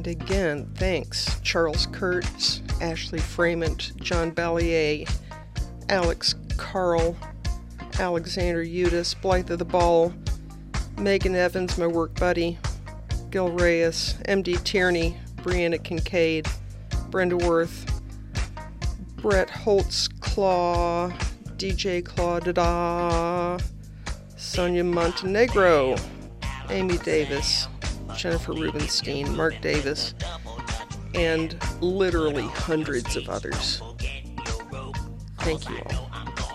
And again, thanks Charles Kurtz, Ashley Framont, John Ballier, Alex Carl, Alexander Udis, Blythe of the Ball, Megan Evans, my work buddy, Gil Reyes, M.D. Tierney, Brianna Kincaid, Brenda Worth, Brett Holtz Claw, DJ Claw Dada, Sonia Montenegro, Amy Davis, Jennifer Rubenstein, Mark Davis, and literally hundreds of others. Thank you all.